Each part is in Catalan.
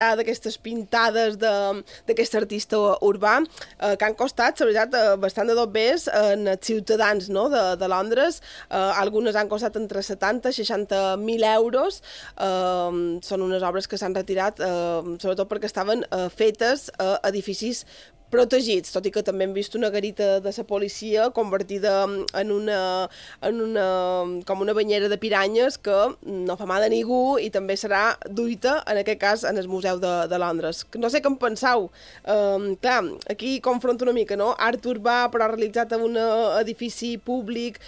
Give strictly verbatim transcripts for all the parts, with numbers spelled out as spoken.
d'aquestes pintades d'aquest artista urbà eh, que han costat, la veritat, eh, bastant de dobbers en els ciutadans, no?, de, de Londres. Eh, algunes han costat entre setanta i seixanta mil euros. Eh, són unes obres que s'han retirat, eh, sobretot perquè estaven eh, fetes a edificis protegits, tot i que també hem vist una garita de la policia convertida en una, en una, com una banyera de piranyes que no fa mal a ningú i també serà duita, en aquest cas, en el Museu de, de Londres. No sé què en penseu. Um, clar, aquí confronta una mica, no? Art urbà, però realitzat en un edifici públic,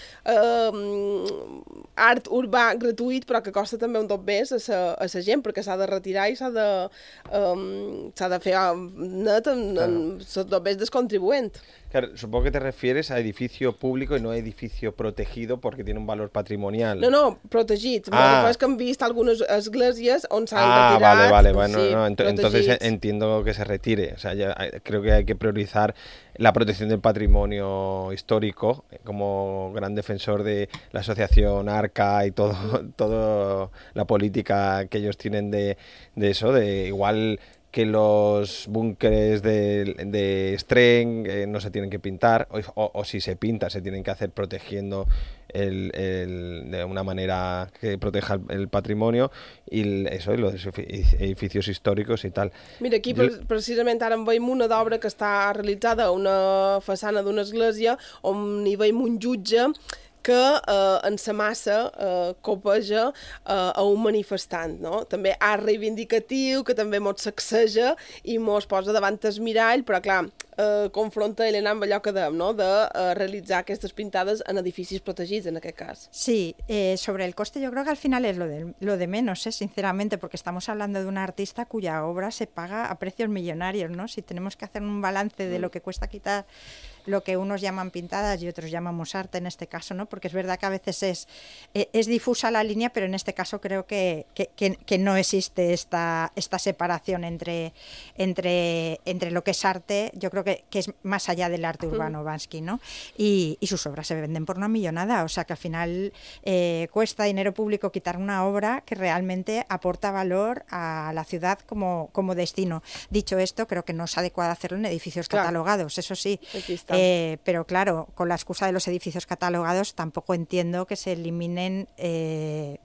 um, art urbà gratuït, però que costa també un tot més a la, a la gent, perquè s'ha de retirar i s'ha de, um, s'ha de fer net en, en ves descontribuent. Claro, supongo que te refieres a edificio público y no a edificio protegido porque tiene un valor patrimonial. No, no, protegit. Ah. És que hem vist algunes esglésies on s'han ah, retirat. Ah, vale, vale, bueno, sí, no, ent entonces entiendo que se retire. O sea, ya, creo que hay que priorizar la protección del patrimonio histórico como gran defensor de la asociación ARCA y todo, todo la política que ellos tienen de, de eso, de igual que los búnkeres de, de Streng eh, no se tienen que pintar, o, o, o si se pinta se tienen que hacer protegiendo el, el, de una manera que proteja el, el patrimonio i el, eso, los edificios históricos i tal. Mira, aquí Yo... precisament ara en veiem una d'obra que està realitzada a una façana d'una església on hi veiem un jutge que eh, en sa massa eh, copeja eh, a un manifestant, no? També art reivindicatiu, que també mos sacseja i mos posa davant el mirall, però clar, eh, confronta Elena amb allò que dèiem, no?, de eh, realitzar aquestes pintades en edificis protegits, en aquest cas. Sí, eh, sobre el coste yo creo que al final es lo de, lo de menos, ¿eh? Sinceramente, porque estamos hablando de una artista cuya obra se paga a precios millonarios, ¿no? Si tenemos que hacer un balance de lo que cuesta quitar lo que unos llaman pintadas y otros llamamos arte en este caso, ¿no? Porque es verdad que a veces es, es difusa la línea, pero en este caso creo que, que, que, que no existe esta, esta separación entre, entre, entre lo que es arte, yo creo que, que es más allá del arte urbano, mm. Banksy, ¿no? Y, y sus obras se venden por una millonada, o sea que al final eh, cuesta dinero público quitar una obra que realmente aporta valor a la ciudad como, como destino. Dicho esto, creo que no es adecuado hacerlo en edificios claro. catalogados, eso sí. Eh, pero claro, con la excusa de los edificios catalogados tampoco entiendo que se eliminen eh,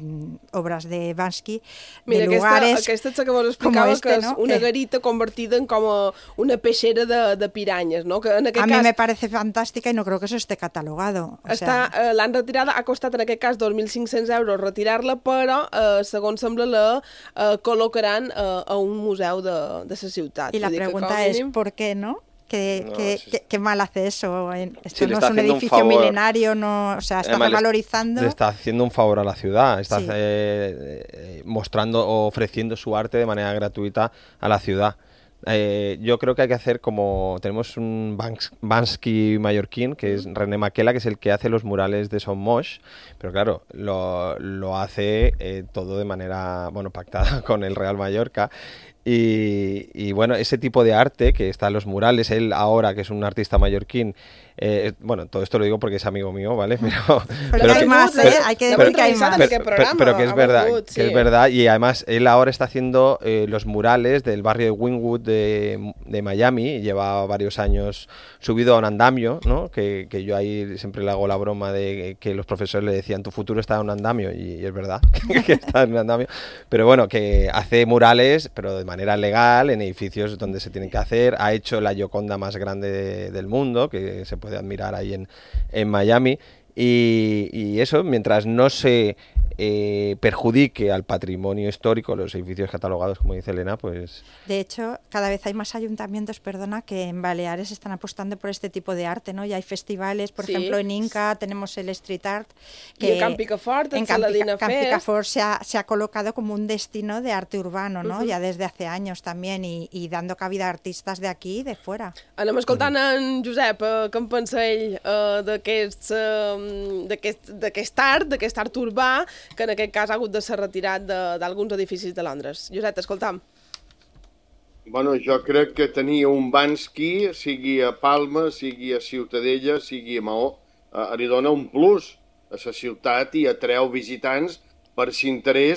obras de Banksy Mira, de lugares aquesta, aquesta que vos explicava este, que és ¿no? una que... garita convertida en com una peixera de, de piranyes, no? Que en aquest a cas... mí me parece fantástica y no creo que eso esté catalogado. O Està, sea... eh, l'han retirada, ha costat en aquest cas dos mil cinc-cents euros retirar-la, però eh, segons sembla la eh, col·locaran eh, a un museu de, de la ciutat. I la pregunta és, ¿por qué no? ¿Qué, no, qué, sí, qué, qué mal hace eso? Esto sí, no es un edificio un milenario, no, o sea, está Además, revalorizando. Le está haciendo un favor a la ciudad, está sí. eh, eh, mostrando o ofreciendo su arte de manera gratuita a la ciudad. Eh, yo creo que hay que hacer como... Tenemos un Banks, Banksy mallorquín, que es René Maquela, que es el que hace los murales de Son Moix, pero claro, lo, lo hace eh, todo de manera, bueno, pactada con el Real Mallorca. Y, y bueno, ese tipo de arte que está en los murales, él ahora que es un artista mallorquín, eh, bueno, todo esto lo digo porque es amigo mío, ¿vale? Pero, pero, pero hay que, más, ¿eh? Hay que decir que hay más. Pero, pero, pero que es verdad, Winwood, que sí. es verdad, y además él ahora está haciendo eh, los murales del barrio de Winwood de, de Miami, y lleva varios años subido a un andamio, ¿no? Que, que yo ahí siempre le hago la broma de que los profesores le decían, tu futuro está en un andamio, y, y es verdad que está en un andamio, pero bueno, que hace murales, pero de manera legal, en edificios donde se tienen que hacer. Ha hecho la Gioconda más grande de, del mundo, que se puede admirar ahí en, en Miami, y, y eso, mientras no se eh, perjudique al patrimonio histórico, los edificios catalogados, como dice Elena, pues... De hecho, cada vez hay más ayuntamientos, perdona, que en Baleares están apostando por este tipo de arte, ¿no? Ya hay festivales, por sí. ejemplo, en Inca tenemos el Street Art, que y en Camp Picafort, en Camp, Pica, Camp Picafort se ha, se ha colocado como un destino de arte urbano, ¿no? Uh-huh. Ya desde hace años también, y, y dando cabida a artistas de aquí y de fuera. Anem escoltant uh-huh. en Josep, eh, què en pensa ell eh, d'aquest eh, art, d'aquest art urbà, que en aquest cas ha hagut de ser retirat d'alguns edificis de Londres. Josep, escoltam. Bueno, jo crec que tenir un Banksy, sigui a Palma, sigui a Ciutadella, sigui a Maó, eh, li dona un plus a la ciutat i atreu visitants per l'interès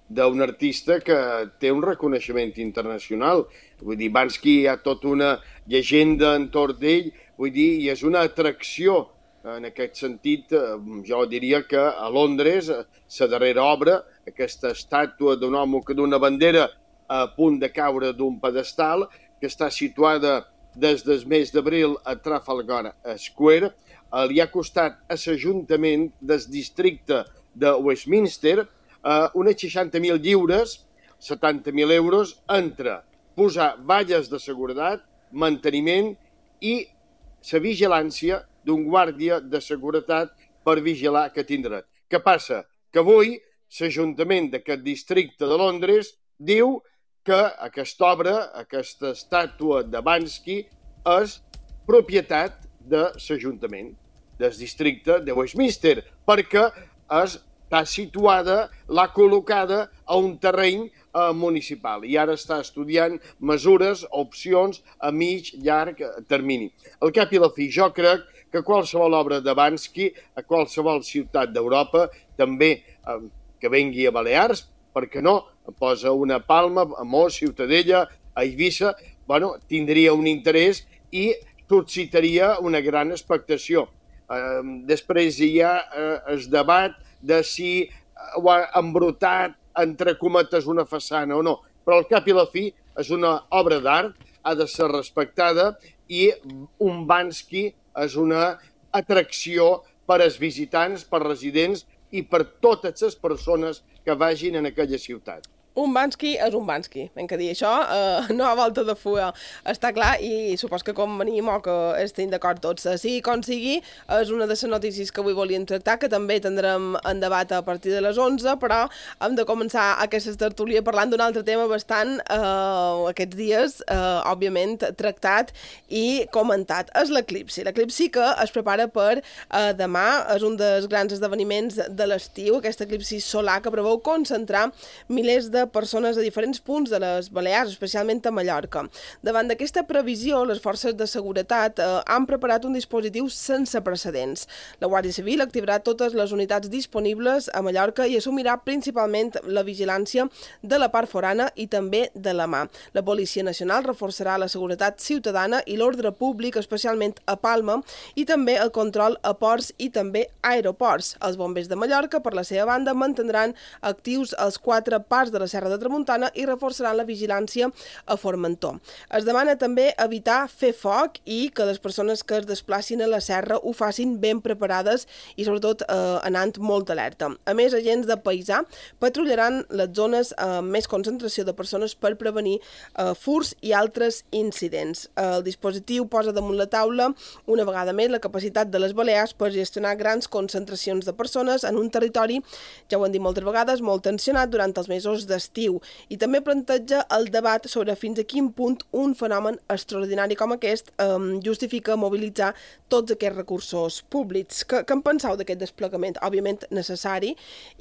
d'un artista que té un reconeixement internacional. Vull dir, Banksy hi ha tota una llegenda entorn d'ell, vull dir, i és una atracció. En aquest sentit, jo diria que a Londres, la darrera obra, aquesta estàtua d'un home que d'una bandera a punt de caure d'un pedestal, que està situada des del mes d'abril a Trafalgar Square, li ha costat a l'Ajuntament del districte de Westminster Uh, unes seixanta mil lliures, setanta mil euros, entre posar valles de seguretat, manteniment i la vigilància d'un guàrdia de seguretat per vigilar aquest indret. Què passa? Que avui l'Ajuntament d'aquest districte de Londres diu que aquesta obra, aquesta estàtua de Banksy, és propietat de l'Ajuntament del districte de Westminster, perquè és està situada, l'ha col·locada a un terreny eh, municipal i ara està estudiant mesures, opcions a mig, llarg termini. Al cap i a la fi, jo crec que qualsevol obra de Banksy a qualsevol ciutat d'Europa, també eh, que vengui a Balears, perquè no, posa una Palma, a Mos, Ciutadella, a Eivissa, bueno, tindria un interès i suscitaria una gran expectació. Eh, després hi ha eh, el debat de si ho ha embrutat, entre cometes, una façana o no. Però al cap i la fi és una obra d'art, ha de ser respectada i un Banksy és una atracció per als visitants, per residents i per totes les persones que vagin en aquella ciutat. Un Banksy és un Banksy, hem que dir això, eh, no a volta de fuga, està clar, i supos que com venim o que estem d'acord tots. Sigui com sigui, és una de les notícies que avui volíem tractar, que també tindrem en debat a partir de les onze, però hem de començar aquesta tertúlia parlant d'un altre tema bastant, eh, aquests dies, eh, òbviament, tractat i comentat. És l'eclipsi. L'eclipsi que es prepara per eh, demà, és un dels grans esdeveniments de l'estiu, aquest eclipsi solar que preveu concentrar milers de persones a diferents punts de les Balears, especialment a Mallorca. Davant d'aquesta previsió, les forces de seguretat eh, han preparat un dispositiu sense precedents. La Guàrdia Civil activarà totes les unitats disponibles a Mallorca i assumirà principalment la vigilància de la part forana i també de la mà. La Policia Nacional reforçarà la seguretat ciutadana i l'ordre públic, especialment a Palma, i també el control a ports i també aeroports. Els bombers de Mallorca, per la seva banda, mantindran actius els quatre parts de la Serra de Tramuntana i reforçaran la vigilància a Formentor. Es demana també evitar fer foc i que les persones que es desplacin a la serra ho facin ben preparades i sobretot eh, anant molt alerta. A més, agents de paisà patrullaran les zones amb més concentració de persones per prevenir eh, furts i altres incidents. El dispositiu posa damunt la taula una vegada més la capacitat de les Balears per gestionar grans concentracions de persones en un territori, ja ho hem dit moltes vegades, molt tensionat durant els mesos d'estiu, i també planteja el debat sobre fins a quin punt un fenomen extraordinari com aquest eh, justifica mobilitzar tots aquests recursos públics. Què, què en penseu d'aquest desplegament? Òbviament necessari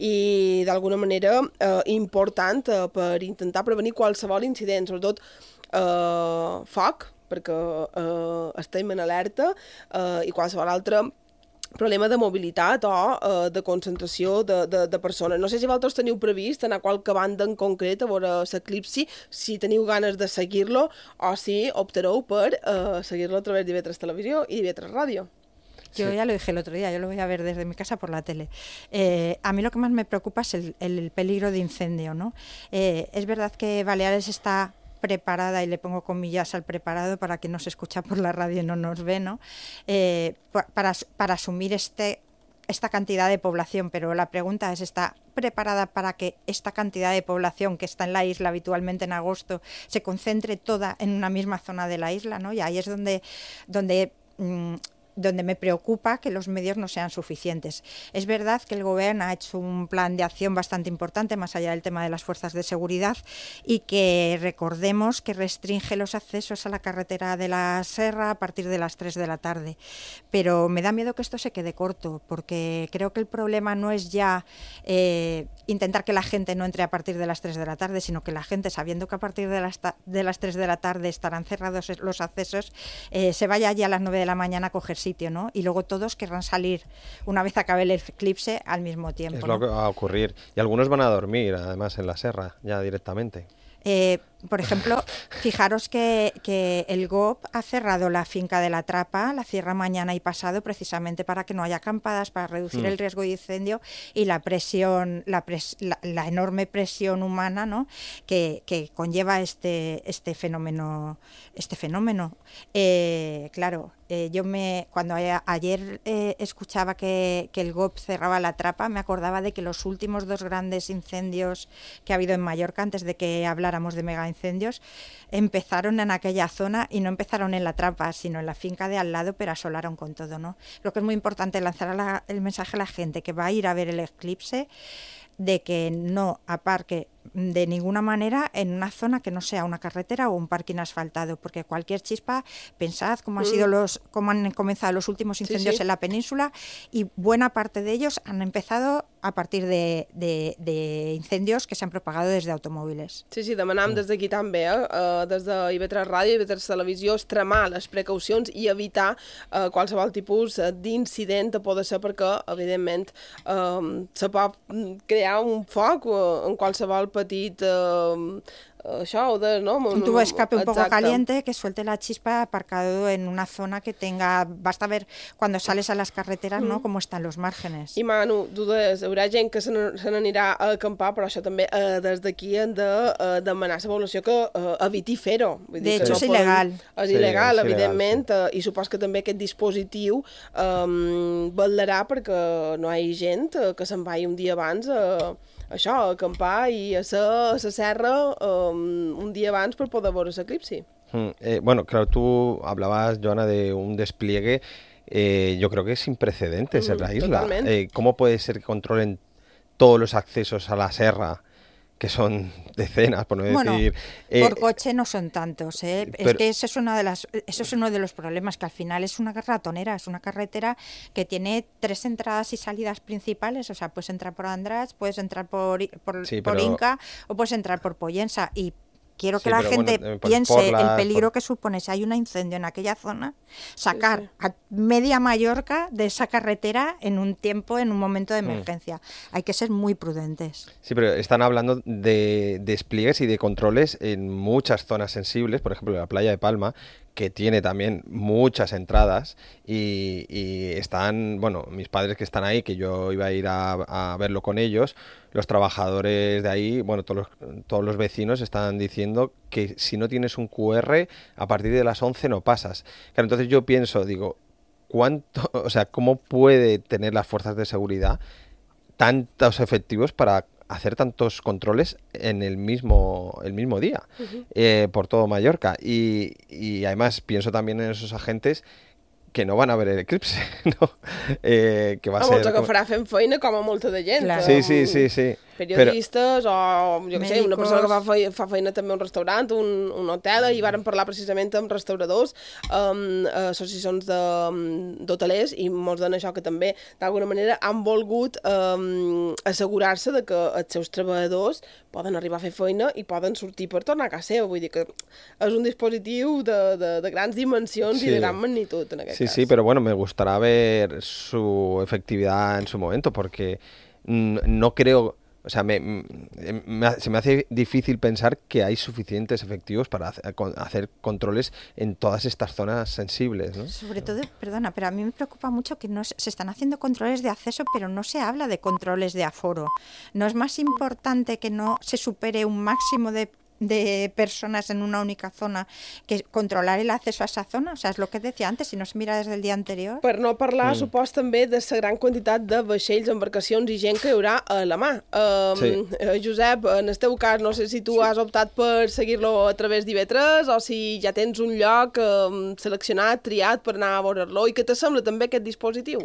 i d'alguna manera eh, important eh, per intentar prevenir qualsevol incident, sobretot eh, foc, perquè eh, estem en alerta eh, i qualsevol altre problema de mobilitat o eh, de concentració de, de, de persones. No sé si vosaltres teniu previst anar a qualque banda en concret a veure l'eclipsi, si teniu ganes de seguir-lo o si optareu per eh, seguir-lo a través de I V tres Televisió i I V tres Ràdio. Yo sí. Ya lo dije el otro día, yo lo voy a ver desde mi casa por la tele. Eh, a mí lo que más me preocupa es el, el peligro de incendio, ¿no? Eh, es verdad que Baleares está preparada, y le pongo comillas al preparado para que no se escucha por la radio y no nos ve, ¿no? Eh, para, para asumir este, esta cantidad de población, pero la pregunta es, ¿está preparada para que esta cantidad de población que está en la isla habitualmente en agosto se concentre toda en una misma zona de la isla, ¿no? Y ahí es donde, donde mmm, donde me preocupa que los medios no sean suficientes. Es verdad que el Gobierno ha hecho un plan de acción bastante importante, más allá del tema de las fuerzas de seguridad, y que recordemos que restringe los accesos a la carretera de la Serra a partir de las tres de la tarde. Pero me da miedo que esto se quede corto, porque creo que el problema no es ya eh, intentar que la gente no entre a partir de las tres de la tarde, sino que la gente, sabiendo que a partir de las, de las tres de la tarde estarán cerrados los accesos, eh, se vaya ya a las nueve de la mañana a coger sitio, ¿no? Y luego todos querrán salir una vez acabe el eclipse al mismo tiempo. Es ¿no? lo que va a ocurrir. Y algunos van a dormir, además, en la serra, ya directamente. Eh, por ejemplo, fijaros que, que el G O P ha cerrado la finca de la Trapa, la cierra mañana y pasado, precisamente para que no haya acampadas, para reducir mm. el riesgo de incendio y la presión, la, pres, la, la enorme presión humana, ¿no? que, que conlleva este, este fenómeno. Este fenómeno. Eh, claro, eh, yo me cuando a, ayer eh, escuchaba que, que el G O P cerraba la Trapa, me acordaba de que los últimos dos grandes incendios que ha habido en Mallorca, antes de que habláramos de mega incendios, empezaron en aquella zona y no empezaron en la Trapa, sino en la finca de al lado, pero asolaron con todo, ¿no? Creo que es muy importante lanzar a la, el mensaje a la gente que va a ir a ver el eclipse de que no aparque de ninguna manera en una zona que no sea una carretera o un parking asfaltado, porque cualquier chispa, pensad cómo han sido los, cómo han comenzado los últimos incendios sí, sí. en la península, y buena parte de ellos han empezado a partir de, de, de incendios que se han propagado desde automòbils. Sí, sí, demanam des d'aquí també, eh? des de I V tres Ràdio i I V tres Televisió, extremar les precaucions i evitar eh, qualsevol tipus d'incident a poder ser, perquè, evidentment, eh, se pot crear un foc en qualsevol petit eh, això, de, ¿no? Un tubo de escape un poco caliente que suelte la chispa aparcado en una zona que tenga... Basta ver cuando sales a las carreteras, ¿no? Cómo están los márgenes. I Manu, tu deies, hi haurà gent que se n'anirà a acampar, però això també eh, des d'aquí hem de eh, demanar a la població que eh, eviti fer-ho. De hecho, és il·legal. És il·legal, evidentment, i supos que també aquest dispositiu eh, vetllarà perquè no hi hagi gent que se'n vagi un dia abans a això, a acampar i a la serra eh, un día antes por poder ver ese eclipse. Mm, eh, bueno, claro, tú hablabas, Joana, de un despliegue, eh, yo creo que es sin precedentes mm, en la isla. Eh, ¿Cómo puede ser que controlen todos los accesos a la serra, que son decenas, por no bueno, decir... Eh, por coche no son tantos, ¿eh? Pero, es que eso es, una de las, eso es uno de los problemas, que al final es una ratonera, es una carretera que tiene tres entradas y salidas principales, o sea, puedes entrar por Andratx, puedes entrar por, por, sí, por pero... Inca o puedes entrar por Pollensa, y quiero que sí, la gente bueno, piense por la, el peligro por... que supone si hay un incendio en aquella zona, sacar sí, sí. a media Mallorca de esa carretera en un tiempo, en un momento de emergencia. Mm. Hay que ser muy prudentes. Sí, pero están hablando de despliegues y de controles en muchas zonas sensibles, por ejemplo, la playa de Palma, que tiene también muchas entradas y, y están, bueno, mis padres que están ahí, que yo iba a ir a, a verlo con ellos, los trabajadores de ahí, bueno, todos los, todos los vecinos están diciendo que si no tienes un cu erre, a partir de las once no pasas. Claro, entonces yo pienso, digo, ¿cuánto, o sea, cómo puede tener las fuerzas de seguridad tantos efectivos para hacer tantos controles en el mismo el mismo día uh-huh. eh, por todo Mallorca? Y, y además pienso también en esos agentes que no van a ver el eclipse, ¿no? Eh, que va a ser... Molta que farà fent feina com a molta de gent. Claro. Sí, sí, sí, sí. Periodistes Però... o, jo què sé, una persona que fa, fe, fa feina també a un restaurant, un, un hotel, i vàrem parlar precisament amb restauradors, um, associacions d'hotelers, i molts d'en això que també, d'alguna manera, han volgut um, assegurar-se de que els seus treballadors poden arribar a fer feina i poden sortir per tornar a casa seva. Vull dir que és un dispositiu de, de, de grans dimensions sí. i de gran magnitud, en aquest sí, cas. Sí, sí, pero bueno, me gustará ver su efectividad en su momento, porque no creo... O sea, me, me, se me hace difícil pensar que hay suficientes efectivos para hacer controles en todas estas zonas sensibles, ¿no? Sobre todo, perdona, pero a mí me preocupa mucho que no se, se están haciendo controles de acceso, pero no se habla de controles de aforo. ¿No es más importante que no se supere un máximo de de personas en una única zona que controlar el acceso a esa zona? O sea, es lo que decía antes, si no se mira desde el día anterior. Per no parlar, mm. supos també de la gran quantitat de vaixells, embarcacions i gent que hi haurà a la mà. Um, sí. eh, Josep, en el teu cas, no sé si tu sí. has optat per seguir-lo a través d'I V tres o si ja tens un lloc um, seleccionat, triat per anar a veure-lo, i què te sembla també aquest dispositiu?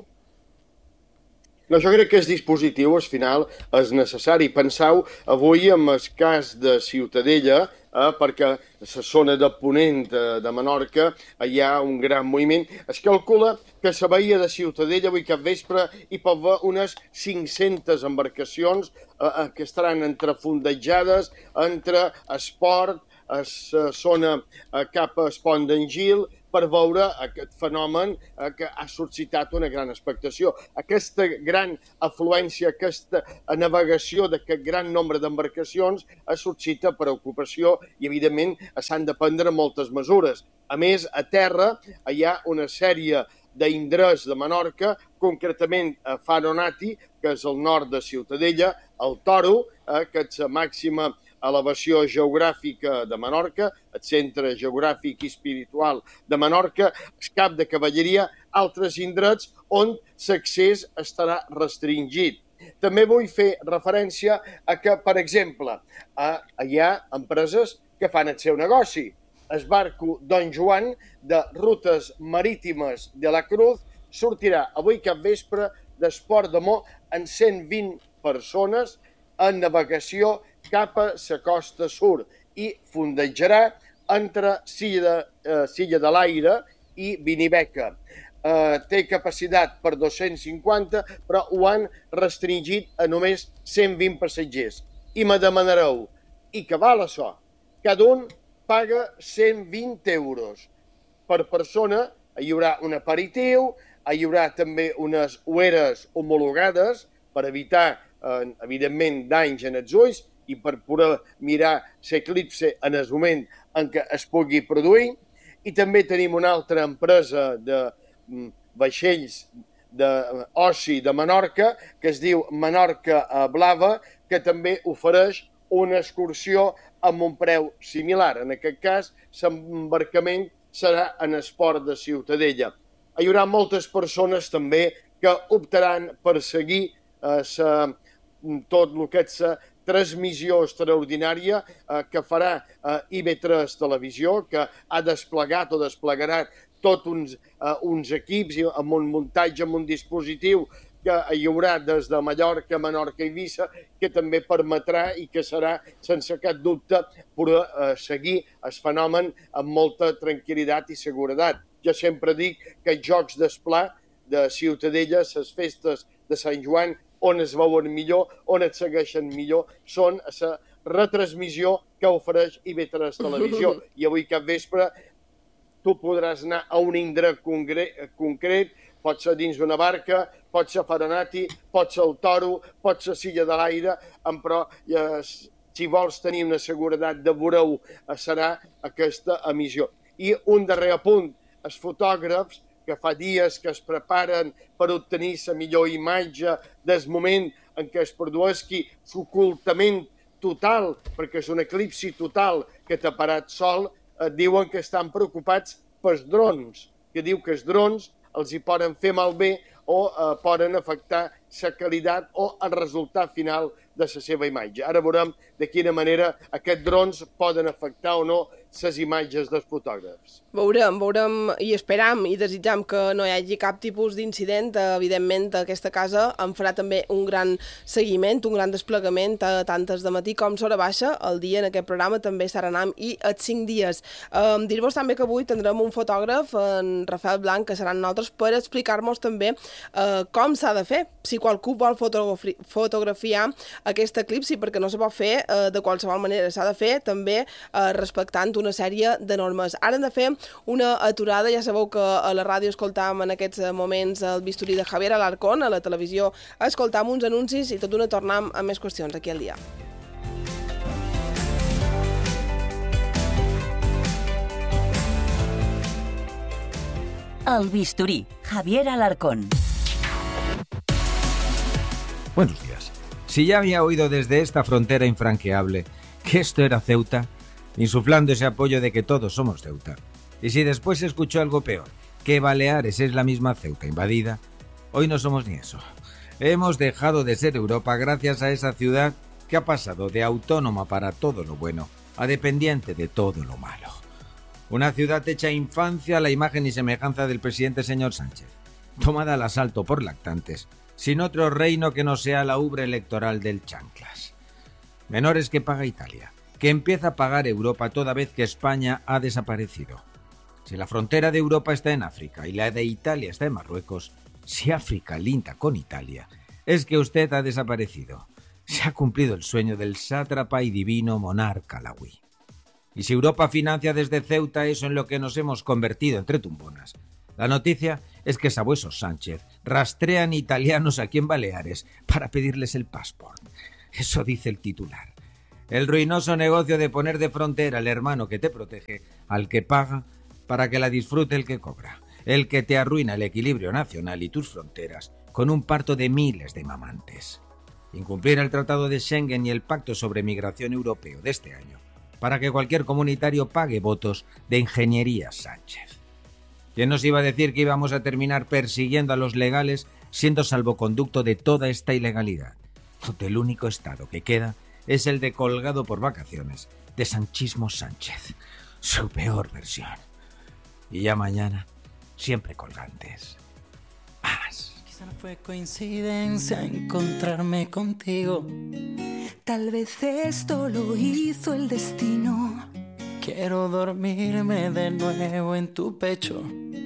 No, jo crec que el dispositiu, al final, és necessari. Penseu, avui, en el cas de Ciutadella, eh, perquè a la zona de Ponent de, de Menorca hi ha un gran moviment. Es calcula que la bahia de Ciutadella, avui cap vespre, hi pot haver unes cinc-centes embarcacions eh, que estaran entre fondejades, entre esport, a la zona eh, cap a Espont d'Angil, per veure aquest fenomen que ha suscitat una gran expectació. Aquesta gran afluència, aquesta navegació d'aquest gran nombre d'embarcacions suscita preocupació i, evidentment, s'han de prendre moltes mesures. A més, a terra hi ha una sèrie d'indrets de Menorca, concretament a Faro Nati, que és al nord de Ciutadella, el Toro, eh, que és la màxima elevació geogràfica de Menorca, el centre geogràfic i espiritual de Menorca, el cap de cavalleria, altres indrets on l'accés estarà restringit. També vull fer referència a que, per exemple, hi ha empreses que fan el seu negoci. El barco Don Joan de rutes marítimes de la Cruz sortirà avui cap vespre d'Esport de Mó amb cent vint persones en navegació cap a la costa sud i fondejarà entre Silla de, eh, Silla de l'Aire i Vinibeca. Eh, té capacitat per dos-cents cinquanta, però ho han restringit a només cent vint passatgers. I me demanareu, i què val això? Cada un paga cent vint euros. Per persona hi haurà un aperitiu, hi haurà també unes ueres homologades per evitar, eh, evidentment, danys en els ulls i per poder mirar l'eclipse en el moment en què es pugui produir. I també tenim una altra empresa de mm, vaixells d'oci de Menorca, que es diu Menorca Blava, que també ofereix una excursió amb un preu similar. En aquest cas, l'embarcament serà en el port de Ciutadella. Hi haurà moltes persones també que optaran per seguir eh, sa, tot el que és la transmissió extraordinària eh, que farà eh, I V tres Televisió, que ha desplegat o desplegarà tots uns, eh, uns equips amb un muntatge, amb un dispositiu que hi haurà des de Mallorca, Menorca i Eivissa, que també permetrà i que serà, sense cap dubte, poder eh, seguir el fenomen amb molta tranquil·litat i seguretat. Jo sempre dic que els Jocs d'Esplà de Ciutadella, les festes de Sant Joan, on es veuen millor, on es segueixen millor, són la retransmissió que ofereix I V tres Televisió. I avui cap vespre tu podràs anar a un indret concret, pot ser dins d'una barca, pot ser Faro Nati, pot ser el Toro, pot ser Silla de l'Aire, però eh, si vols tenir una seguretat de veure-ho, serà aquesta emissió. I un darrer apunt, els fotògrafs que fa dies que es preparen per obtenir la millor imatge del moment en què es produeixi l'ocultament total, perquè és un eclipsi total que t'ha parat sol, eh, diuen que estan preocupats pels drons, que diu que els drons els hi poden fer malbé o eh, poden afectar la qualitat o el resultat final de la seva imatge. Ara veurem de quina manera aquests drons poden afectar o no les imatges dels fotògrafs. Veurem, veurem i esperam i desitjam que no hi hagi cap tipus d'incident. Evidentment, aquesta casa en farà també un gran seguiment, un gran desplegament a tantes de matí com s'hora baixa. El dia en aquest programa també serenam i els cinc dies. Um, Dir-vos també que avui tindrem un fotògraf, en Rafael Blanc, que seran nosaltres, per explicar-nos també uh, com s'ha de fer. Si qualcú vol fotografi fotografiar aquest eclipsi, perquè no se pot fer uh, de qualsevol manera, s'ha de fer també uh, respectant una sèrie de normes. Ara hem de fer una aturada, ja sabeu que a la ràdio escoltam en aquests moments el bisturí de Javier Alarcón, a la televisió escoltam uns anuncis i tot d'una tornem amb més qüestions aquí al dia. El bisturí, Javier Alarcón. Buenos días. Si ya había oído desde esta frontera infranqueable que esto era Ceuta, insuflando ese apoyo de que todos somos Ceuta. Y si después se escuchó algo peor, que Baleares es la misma Ceuta invadida, hoy no somos ni eso. Hemos dejado de ser Europa gracias a esa ciudad que ha pasado de autónoma para todo lo bueno a dependiente de todo lo malo. Una ciudad hecha infancia a la imagen y semejanza del presidente señor Sánchez, tomada al asalto por lactantes, sin otro reino que no sea la ubre electoral del chanclas. Menores que paga Italia, que empieza a pagar Europa toda vez que España ha desaparecido. Si la frontera de Europa está en África y la de Italia está en Marruecos, si África linda con Italia, es que usted ha desaparecido. Se ha cumplido el sueño del sátrapa y divino monarca alauí. Y si Europa financia desde Ceuta eso en lo que nos hemos convertido entre tumbonas. La noticia es que Sabuesos Sánchez rastrean italianos aquí en Baleares para pedirles el pasaporte. Eso dice el titular. El ruinoso negocio de poner de frontera al hermano que te protege al que paga para que la disfrute el que cobra. El que te arruina el equilibrio nacional y tus fronteras con un parto de miles de mamantes. Incumplir el Tratado de Schengen y el Pacto sobre Migración Europeo de este año para que cualquier comunitario pague votos de Ingeniería Sánchez. ¿Quién nos iba a decir que íbamos a terminar persiguiendo a los legales siendo salvoconducto de toda esta ilegalidad? Donde el único estado que queda es el de colgado por vacaciones de Sanchismo Sánchez, su peor versión. Y ya mañana, siempre colgantes. Más. Quizá no fue coincidencia encontrarme contigo. Tal vez esto lo hizo el destino. Quiero dormirme de nuevo en tu pecho